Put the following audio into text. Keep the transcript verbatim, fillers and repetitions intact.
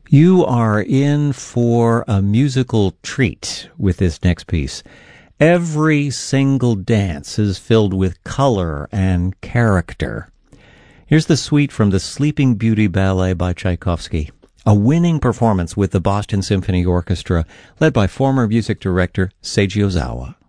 You are in for a musical treat with this next piece. Every single dance is filled with color and character. Here's the suite from the Sleeping Beauty Ballet by Tchaikovsky, a winning performance with the Boston Symphony Orchestra, led by former music director Seiji Ozawa.